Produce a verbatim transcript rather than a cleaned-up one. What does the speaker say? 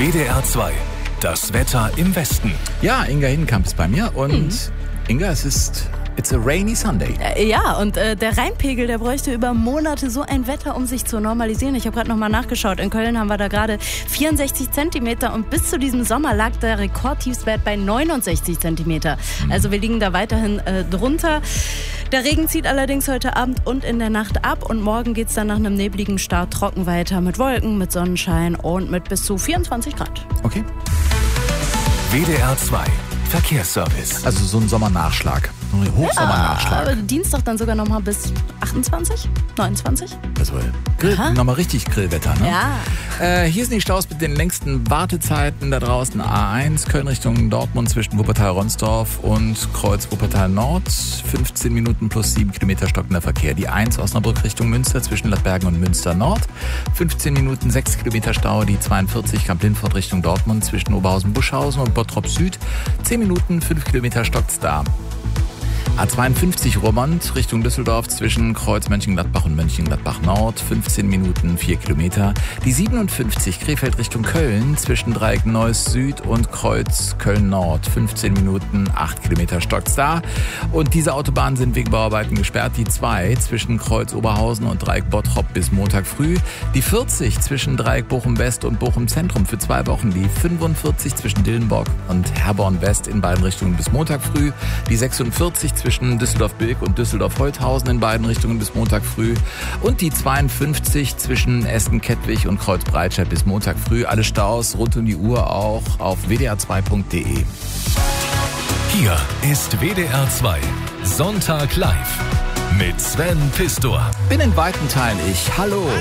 W D R zwei, das Wetter im Westen. Ja, Inga Hindenkamp ist bei mir und hm. Inga, es ist... It's a rainy Sunday. Äh, ja, und äh, der Rheinpegel, der bräuchte über Monate so ein Wetter, um sich zu normalisieren. Ich habe gerade nochmal nachgeschaut. In Köln haben wir da gerade vierundsechzig Zentimeter und bis zu diesem Sommer lag der Rekordtiefstwert bei neunundsechzig Zentimeter. Mhm. Also wir liegen da weiterhin äh, drunter. Der Regen zieht allerdings heute Abend und in der Nacht ab und morgen geht es dann nach einem nebligen Start trocken weiter mit Wolken, mit Sonnenschein und mit bis zu vierundzwanzig Grad. Okay. W D R zwei, Verkehrsservice. Also so ein Sommernachschlag. Hochsommernachschlag. Ja, Dienstag dann sogar nochmal bis achtundzwanzig, neunundzwanzig. Also Grill, nochmal richtig Grillwetter, ne? Ja. Äh, hier sind die Staus mit den längsten Wartezeiten da draußen. A eins, Köln Richtung Dortmund zwischen Wuppertal-Ronsdorf und Kreuz Wuppertal-Nord. fünfzehn Minuten plus sieben Kilometer stockender Verkehr. Die eins Osnabrück Richtung Münster zwischen Lappbergen und Münster-Nord. fünfzehn Minuten sechs Kilometer Stau. Die zweiundvierzig Kamp-Lindfort Richtung Dortmund zwischen Oberhausen-Buschhausen und Bottrop-Süd. zehn Minuten, fünf Kilometer stockt's da. A zweiundfünfzig Roermond Richtung Düsseldorf zwischen Kreuz Mönchengladbach und Mönchengladbach-Nord, fünfzehn Minuten, vier Kilometer. Die siebenundfünfzig Krefeld Richtung Köln zwischen Dreieck Neuss Süd und Kreuz Köln-Nord, fünfzehn Minuten, acht Kilometer stockt's da. Und diese Autobahnen sind wegen Bauarbeiten gesperrt. Die zwei zwischen Kreuz Oberhausen und Dreieck Bottrop bis Montag früh. Die vierzig zwischen Dreieck Bochum West und Bochum Zentrum für zwei Wochen. Die fünfundvierzig zwischen Dillenburg und Herborn West in beiden Richtungen bis Montag früh. Die sechsundvierzig zwischen Düsseldorf-Bilk und Düsseldorf-Holthausen in beiden Richtungen bis Montag früh. Und die zweiundfünfzig zwischen Essen-Kettwig und Kreuz-Breitscheid bis Montag früh. Alle Staus rund um die Uhr auch auf w d r zwei punkt d e. Hier ist W D R zwei Sonntag live mit Sven Pistor. Bin in weiten Teilen ich. Hallo.